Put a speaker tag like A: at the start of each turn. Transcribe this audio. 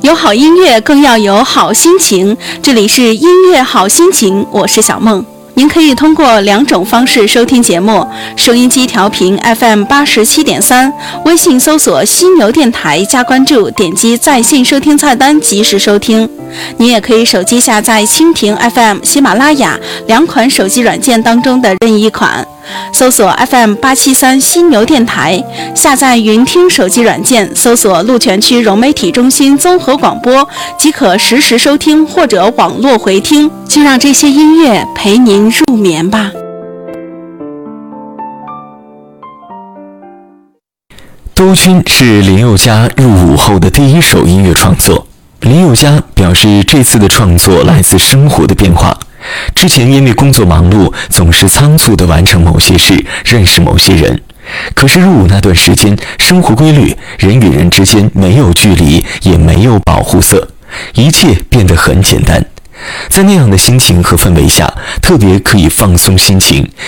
A: 有好音乐更要有好心情，这里是音乐好心情，我是小梦。您可以通过2种方式收听节目：收音机调频 FM87.3， 微信搜索犀牛电台加关注，点击在线收听菜单及时收听。您也可以手机下载蜻蜓 FM、喜马拉雅2款手机软件当中的任意一款，搜索 FM873 犀牛电台，下载云听手机软件，搜索鹿泉区融媒体中心综合广播，即可实时收听或者网络回听。就让这些音乐陪您入眠吧。
B: 兜军是林宥嘉入伍后的第一首音乐创作。林宥嘉表示，这次的创作来自生活的变化。之前因为工作忙碌，总是仓促地完成某些事，认识某些人。可是入伍那段时间，生活规律，人与人之间没有距离，也没有保护色，一切变得很简单。在那样的心情和氛围下，特别可以放松心情，